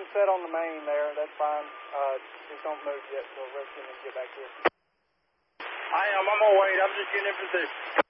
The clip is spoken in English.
set on the main there. That's fine. Just don't move yet until rescue and get back here. I am. I'm going to wait. I'm just getting in position.